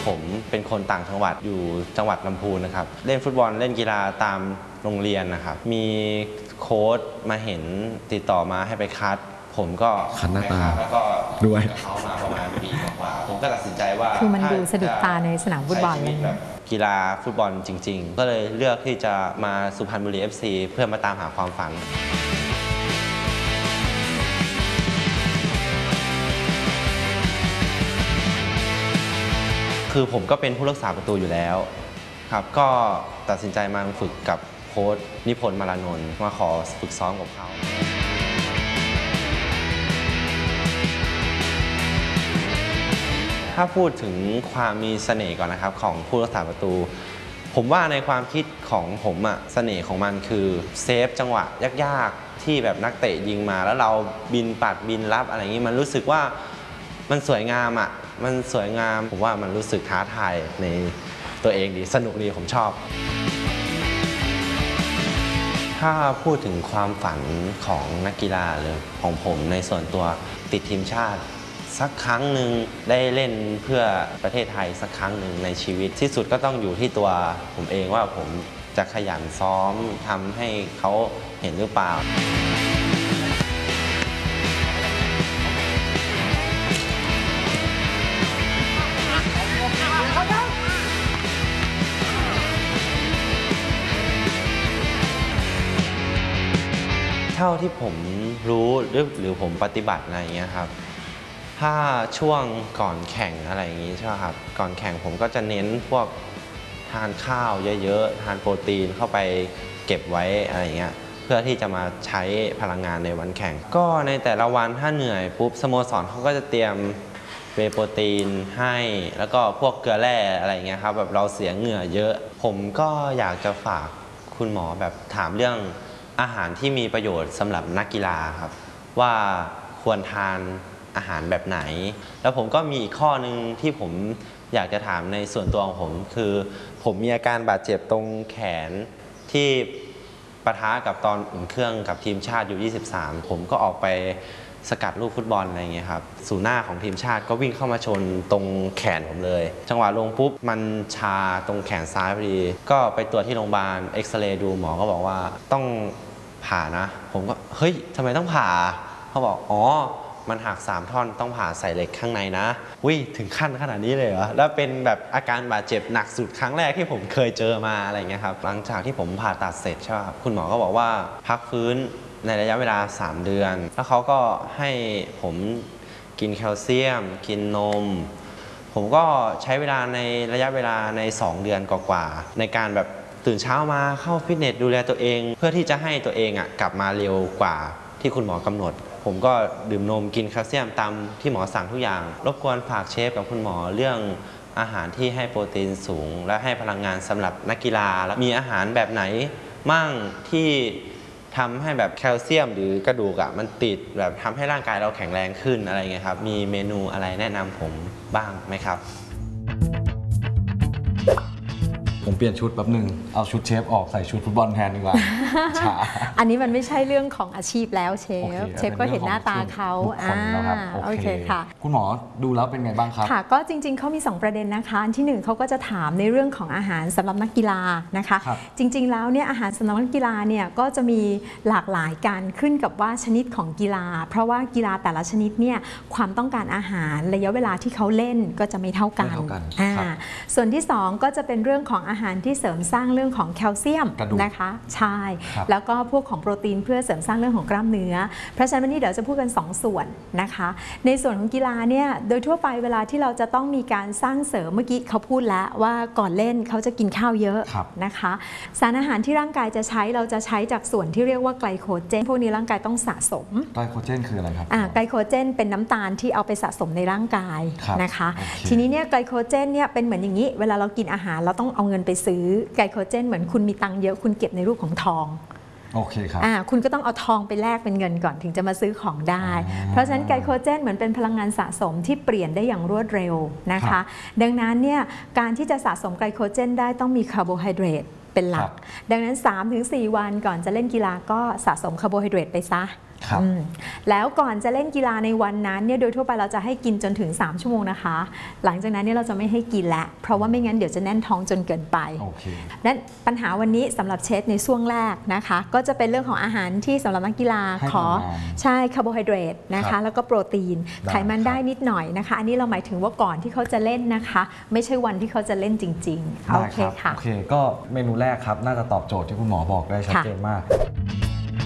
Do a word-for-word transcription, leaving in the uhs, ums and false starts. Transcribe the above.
ผมเป็นคนต่างจังหวัดอยู่จังหวัดลำพูนนะครับเล่นฟุตบอลเล่นกีฬาตามโรงเรียนนะครับมีโค้ชมาเห็นติดต่อมาให้ไปคัดผมก็คัดหน้าตาแล้วก็ด้วยเขามาประมาณปีกว่าผมก็ตัดสินใจว่าคือมันดูสะดุดตาในสนามฟุตบอลเลยแบบกีฬาฟุตบอลจริงๆก็เลยเลือกที่จะมาสุพรรณบุรี เอฟ ซี เพื่อมาตามหาความฝันคือผมก็เป็นผู้รักษาประตูอยู่แล้วครับก็ตัดสินใจมาฝึกกับโค้ชนิพนธ์มาลานนท์มาขอฝึกซ้อมกับเขาถ้าพูดถึงความมีเสน่ห์ก่อนนะครับของผู้รักษาประตูผมว่าในความคิดของผมอะเสน่ห์ของมันคือเซฟจังหวะยากๆที่แบบนักเตะยิงมาแล้วเราบินปัดบินรับอะไรอย่างนี้มันรู้สึกว่ามันสวยงามอะมันสวยงามผมว่ามันรู้สึกท้าทายในตัวเองดีสนุกดีผมชอบถ้าพูดถึงความฝันของนักกีฬาเลยของผมในส่วนตัวติดทีมชาติสักครั้งหนึ่งได้เล่นเพื่อประเทศไทยสักครั้งหนึ่งในชีวิตที่สุดก็ต้องอยู่ที่ตัวผมเองว่าผมจะขยันซ้อมทำให้เขาเห็นหรือเปล่าเท่าที่ผมรู้หรือหรือผมปฏิบัติอะไรอย่างเงี้ยครับถ้าช่วงก่อนแข่งอะไรอย่างงี้ใช่ไหมครับก่อนแข่งผมก็จะเน้นพวกทานข้าวเยอะๆทานโปรตีนเข้าไปเก็บไว้อะไรอย่างเงี้ยเพื่อที่จะมาใช้พลังงานในวันแข่งก็ในแต่ละวันถ้าเหนื่อยปุ๊บสโมสรเขาก็จะเตรียมเวย์โปรตีนให้แล้วก็พวกเกลือแร่อะไรอย่างเงี้ยครับแบบเราเสียเหงื่อเยอะผมก็อยากจะฝากคุณหมอแบบถามเรื่องอาหารที่มีประโยชน์สำหรับนักกีฬาครับว่าควรทานอาหารแบบไหนแล้วผมก็มีอีกข้อหนึ่งที่ผมอยากจะถามในส่วนตัวของผมคือผมมีอาการบาดเจ็บตรงแขนที่ปะทะกับตอนอุ่นเครื่องกับทีมชาติยูยี่สิบสามผมก็ออกไปสกัดลูกฟุตบอลอะไรเงี้ยครับศูนย์หน้าของทีมชาติก็วิ่งเข้ามาชนตรงแขนผมเลยจังหวะลงปุ๊บมันชาตรงแขนซ้ายพอดีก็ไปตรวจที่โรงพยาบาลเอ็กซเรย์ดูหมอก็บอกว่าต้องผ่านะผมก็เฮ้ยทำไมต้องผ่าเขาบอกอ๋อมันหักสามท่อนต้องผ่าใส่เหล็กข้างในนะวิถึงขั้นขนาดนี้เลยเหรอแล้วเป็นแบบอาการบาดเจ็บหนักสุดครั้งแรกที่ผมเคยเจอมาอะไรเงี้ยครับหลังจากที่ผมผ่าตัดเสร็จใช่ไหมครับคุณหมอก็บอกว่าพักฟื้นในระยะเวลาสามเดือนแล้วเขาก็ให้ผมกินแคลเซียมกินนมผมก็ใช้เวลาในระยะเวลาในสองเดือนกว่าๆในการแบบตื่นเช้ามาเข้าฟิตเนสดูแลตัวเองเพื่อที่จะให้ตัวเองอ่ะกลับมาเร็วกว่าที่คุณหมอกำหนดผมก็ดื่มนมกินแคลเซียมตามที่หมอสั่งทุกอย่างรบกวนฝากเชฟกับคุณหมอเรื่องอาหารที่ให้โปรตีนสูงและให้พลังงานสำหรับนักกีฬาแล้วมีอาหารแบบไหนมั่งที่ทำให้แบบแคลเซียมหรือกระดูกอ่ะมันติดแบบทำให้ร่างกายเราแข็งแรงขึ้นอะไรเงี้ยครับมีเมนูอะไรแนะนำผมบ้างไหมครับผมเปลี่ยนชุดแป๊บหนึ่งเอาชุดเชฟออกใส่ชุดฟุตบอลแทนดีกว่าอันนี้มันไม่ใช่เรื่องของอาชีพแล้วเชฟเชฟก็เห็นหน้าตาเขาอ่าโอเคค่ะคุณหมอดูแล้วเป็นไงบ้างครับค่ะก็จริงๆเขามีสองประเด็นนะคะอันที่หนึ่งเขาก็จะถามในเรื่องของอาหารสำหรับนักกีฬานะคะจริงๆแล้วเนี่ยอาหารสำหรับนักกีฬาเนี่ยก็จะมีหลากหลายกันขึ้นกับว่าชนิดของกีฬาเพราะว่ากีฬาแต่ละชนิดเนี่ยความต้องการอาหารระยะเวลาที่เขาเล่นก็จะไม่เท่ากันส่วนที่สองก็จะเป็นเรื่องของอาหารที่เสริมสร้างเรื่องของแคลเซียมนะคะใช่แล้วก็พวกของโปรตีนเพื่อเสริมสร้างเรื่องของกล้ามเนื้อเพราะฉะนั้นวันนี้เดี๋ยวจะพูดกันสองส่วนนะคะในส่วนของกีฬาเนี่ยโดยทั่วไปเวลาที่เราจะต้องมีการสร้างเสริมเมื่อกี้เขาพูดแล้วว่าก่อนเล่นเขาจะกินข้าวเยอะนะคะสารอาหารที่ร่างกายจะใช้เราจะใช้จากส่วนที่เรียกว่าไกลโคเจนพวกนี้ร่างกายต้องสะสมไกลโคเจนคืออะไรครับอ่าไกลโคเจนเป็นน้ำตาลที่เอาไปสะสมในร่างกายนะคะทีนี้เนี่ยไกลโคเจนเนี่ยเป็นเหมือนอย่างนี้เวลาเรากินอาหารเราต้องเอาเงินไปซื้อไกลโคเจนเหมือนคุณมีตังค์เยอะคุณเก็บในรูปของทองโอเคครับอ่าคุณก็ต้องเอาทองไปแลกเป็นเงินก่อนถึงจะมาซื้อของได้เพราะฉะนั้นไกลโคเจนเหมือนเป็นพลังงานสะสมที่เปลี่ยนได้อย่างรวดเร็วนะคะดังนั้นเนี่ยการที่จะสะสมไกลโคเจนได้ต้องมีคาร์โบไฮเดรตเป็นหลักดังนั้น สามถึงสี่ วันก่อนจะเล่นกีฬาก็สะสมคาร์โบไฮเดรตไปซะอืมแล้วก่อนจะเล่นกีฬาในวันนั้นเนี่ยโดยทั่วไปเราจะให้กินจนถึงสามชั่วโมงนะคะหลังจากนั้นเนี่ยเราจะไม่ให้กินแล้วเพราะว่าไม่งั้นเดี๋ยวจะแน่นท้องจนเกินไปโอเคนั้นปัญหาวันนี้สำหรับเชฟในช่วงแรกนะคะก็จะเป็นเรื่องของอาหารที่สำหรับนักกีฬาขอใช่คาร์โบไฮเดรตนะคะแล้วก็โปรตีนไขมันได้นิดหน่อยนะคะอันนี้เราหมายถึงว่าก่อนที่เขาจะเล่นนะคะไม่ใช่วันที่เขาจะเล่นจริงๆโอเคค่ะโอเคก็เมนูแรกครับน่าจะตอบโจทย์ที่คุณหมอบอกได้ชัดเจนมาก